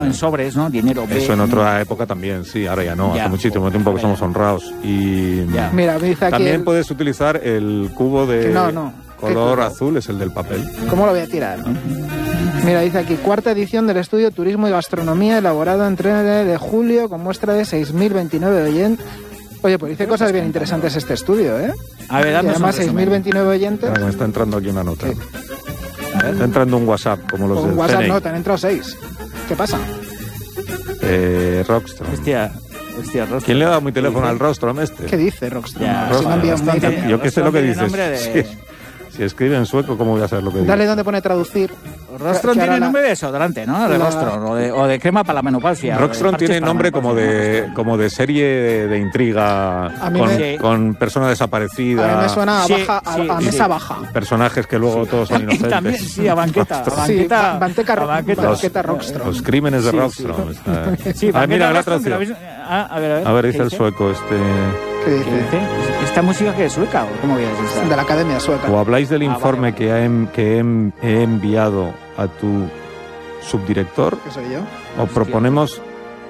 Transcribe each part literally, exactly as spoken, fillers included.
en sobres, ¿no? Dinero B. Eso en otra época también, sí, ahora ya no, ya, hace muchísimo tiempo que somos honrados. Y ya. Mira, me dice aquí también el... puedes utilizar el cubo de no, no. color azul, es el del papel. ¿Cómo lo voy a tirar? Mira, dice aquí, cuarta edición del estudio Turismo y Gastronomía, elaborado en tres de julio, con muestra de seis mil veintinueve oyentes. Oye, pues dice cosas bien interesantes este estudio, ¿eh? A ver, y además seis mil veintinueve oyentes. Claro, me está entrando aquí una nota. Sí. Está entrando un WhatsApp, como los Con del WhatsApp C N I. no, te han entrado seis. ¿Qué pasa? Eh, Rockstrom. Hostia, hostia, Rostrom. ¿Quién le ha dado mi teléfono al Rostrom este? ¿Qué dice Rockstrom? Ya, Si me ha enviado un mail Rostrom, también. Yo qué sé lo que tiene dices. nombre de- Sí. Si escribe en sueco, ¿cómo voy a saber lo que dice? Dale donde pone traducir. Rostrom Que ahora tiene la- nombre de desodorante, ¿no? De la- Rostrom, o de, o de crema para la menopausia. Rockstrom o de parches tiene para la nombre como menopausia, de, como de serie de, de intriga A mí con, me- con persona desaparecida. A mí me suena a, Sí, baja, a, sí, a sí. mesa baja. Personajes que luego todos son ¿no? inocentes. También, sí, a banqueta. A Sí, banqueta, ba- banqueta, a banqueta. banqueta Rockstrom. Los crímenes de Sí, Rockstrom. Está- Sí, ah, banqueta mira, la Rostrom, que lo traducción. habéis- ah, a ver, a ver. A ver, ¿qué dice el sueco este... ¿Qué ¿Qué dice? dice? ¿Esta música que es sueca o cómo que es esta? De la Academia Sueca. O habláis del Ah, informe vale, que, ha en- que he, he enviado a tu subdirector, ¿Qué soy yo? o proponemos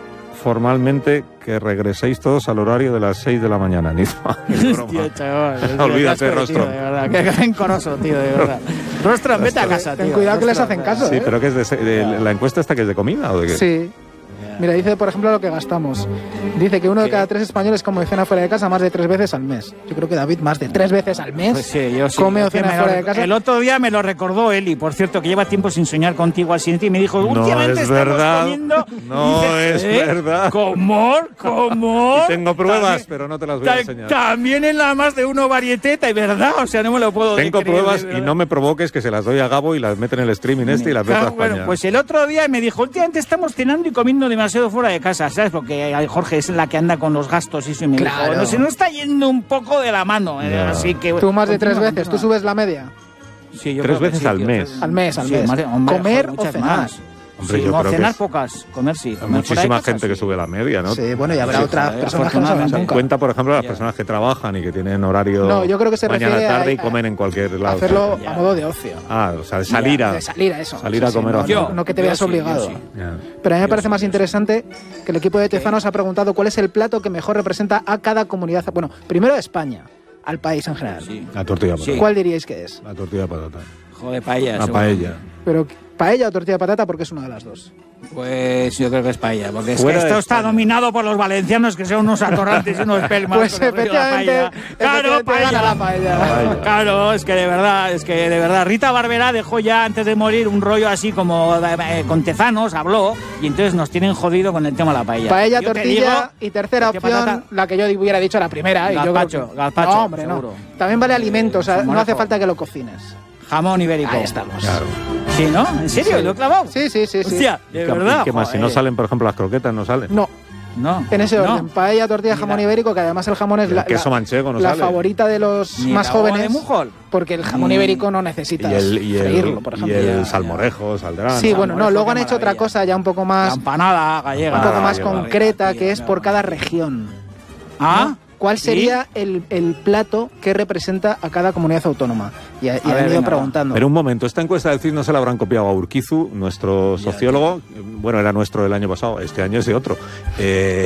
formalmente que regreséis todos al horario de las seis de la mañana. Ni Hostia, chaval. hostia, Olvídate, qué asco de Rostrom. tío, de verdad. Qué rencoroso, tío, de verdad. Rostrom, vete a casa, tío. Ten cuidado que les Rostrom, hacen caso, Sí, ¿eh? pero que es de, se- de- la encuesta esta que es de comida o de qué? Sí. Mira, dice, por ejemplo, lo que gastamos. Dice que uno de ¿Qué? cada tres españoles come o cena fuera de casa más de tres veces al mes. Yo creo que David más de tres veces al mes Pues sí, yo sí. come o Que cena me lo fuera de rec- casa. El otro día me lo recordó Eli, por cierto, que lleva tiempo sin soñar contigo al siguiente y me dijo, No últimamente es estamos verdad. comiendo... No Dice, es ¿eh? verdad. ¿Cómo? ¿Cómo? Y tengo pruebas, También- pero no te las voy a ta- enseñar. También en la más de uno varieteta, y verdad, o sea, no me lo puedo Tengo creer, pruebas de y verdad. no me provoques que se las doy a Gabo y las meten en el streaming este y las veo Claro, a España. bueno, pues el otro día me dijo, últimamente estamos cenando y comiendo demasiado fuera de casa, ¿sabes? Porque Jorge es la que anda con los gastos y eso, y me Claro. dijo, no se nos está yendo un poco de la mano, eh, Ya. así que... Tú más de tres continúa, veces, tú continúa. subes la media. Sí, yo Tres creo que veces sí, al tío, mes. tres- Al mes, al sí, mes. más de- hombre, Comer joder, o muchas cenar. más. Hombre, Sí, yo no, creo que cenar es- pocas, comer sí. Hay comer fuera de muchísima casa, gente que sí. sube la media, ¿no? Sí, bueno, y habrá Sí, otras joder, personas que no saben afortunadamente. nunca. Cuenta, por ejemplo, las Ya. personas que trabajan y que tienen horario No, yo creo que se mañana refiere a- tarde y a- comen en cualquier lado. Hacerlo Ya. a modo de ocio. Ah, o sea, de salir a... De salir a eso. Salir a Sí, sí, comer no, o hacer. no, no que te Yo veas sí, yo obligado. sí. Ya. Pero a mí me Yo parece sí, más yo sí. interesante que el equipo de Tezanos ha preguntado cuál es el plato que mejor representa a cada comunidad. Bueno, primero a España, al país en general. Sí. La tortilla de Sí. patata. ¿Cuál diríais que es? La tortilla de patata. Joder, paella. La seguro. paella. Pero paella o tortilla de patata porque es una de las dos. Pues yo creo que es paella, porque es que Fuera de esto está España. dominado por los valencianos que son unos atorrantes y unos pelmas. Pues con el rollo de la efectivamente, paella. Claro, efectivamente gana la paella. Paella. Claro, es que de verdad, es que de verdad. Rita Barberá dejó ya antes de morir un rollo así como eh, con Tezanos, habló, y entonces nos tienen jodido con el tema de la paella. Paella, Yo te tortilla digo, y tercera tortilla opción, patata. la que yo hubiera dicho la primera. y yo creo Gazpacho, que- gazpacho, No, hombre, seguro. no. También vale alimento, o sea, no Salmorejo. hace falta que lo cocines. Jamón ibérico. Ahí estamos. Claro. Sí, ¿no? ¿En serio? Sí. ¿Lo he clavado? Sí, sí, sí, sí. Hostia, ¿Y de qué- verdad. y qué más? Si no joder. salen, por ejemplo, las croquetas, no salen. No, No. en ese no. orden. Paella, tortilla, Ni jamón la- ibérico, que además el jamón es El la, queso la- manchego no la sale. favorita de los Ni más la uva jóvenes. de Mujol. Porque el jamón Ni- ibérico no necesitas Y el, y el, freírlo, por y ejemplo. el Ya, ya. salmorejo, saldrán. Sí, ¿no? bueno, no, Salmorejo, luego qué han hecho otra maravilla. cosa ya un poco La más, empanada gallega. un poco Ah, más qué concreta, tío, que es qué por cada maravilla. región. ¿Ah? ¿no? ¿Cuál ¿Sí? sería el, el plato que representa a cada comunidad autónoma? Y, a- y A han ver, ido venga, preguntando. Pero un momento, esta encuesta del C I S no se la habrán copiado a Urquizu, nuestro sociólogo. Bueno, era nuestro el año pasado, este año es de otro. Eh,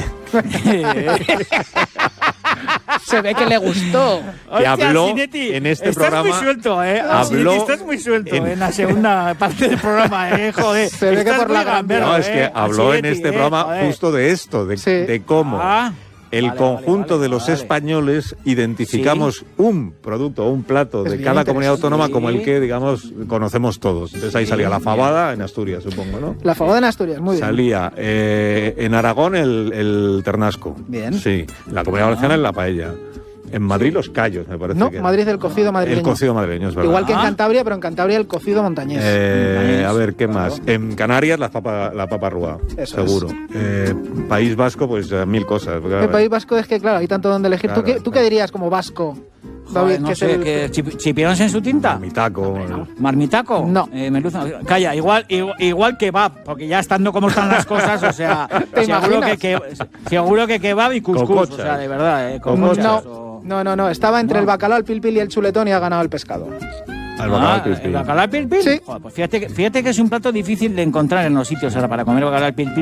Se ve que le gustó. Que habló Sinetti, en este estás programa, muy suelto, ¿eh? habló Sinetti, estás muy suelto en- en... la segunda parte del programa, ¿eh? Joder. Se ve que estás por muy la gran- gamberro, no, es ¿eh? que habló en Sinetti, este ¿eh? programa Joder. justo de esto, de, Sí. de cómo Ah, el vale, conjunto vale, de los vale. españoles identificamos un producto o un plato Es de bien cada comunidad interesante. autónoma como el que, digamos, conocemos todos. Entonces ahí salía la fabada en Asturias, supongo, ¿no? La fabada en Asturias, muy bien. Salía eh, en Aragón el, el ternasco. Bien. Sí. La Comunidad Valenciana en la paella. En Madrid los callos, me parece No, que era. Madrid el cocido madrileño. El cocido madrileño, es verdad. Igual que en Ah. Cantabria, pero en Cantabria el cocido montañés. Eh, a ver, ¿qué Claro. más? En Canarias la papa, la papa rúa, Eso seguro. Eh, País Vasco, pues eh, mil cosas. porque, el País Vasco es que, claro, hay tanto donde elegir. ¿Tú, Claro, qué, ¿Tú qué claro. dirías como vasco, David? Joder, no que es sé, el- que chip- chipirones en su tinta. Mitaco. ¿Marmitaco? No. Eh, merluza. Calla, igual, igual, igual que kebab, porque ya estando como están las cosas, o sea, ¿Te seguro que, imaginas? que, seguro que kebab y cuscús, o Cocochas. sea, de verdad, eh, Cocochas. cocochas No, o- no, no, no. Estaba entre No. el bacalao, el pilpil y el chuletón y ha ganado el pescado. Al bacalao Ah, al pilpil. ¿el bacalao al pilpil? Sí. Joder, pues fíjate, que- fíjate que es un plato difícil de encontrar en los sitios ahora para comer bacalao al pilpil.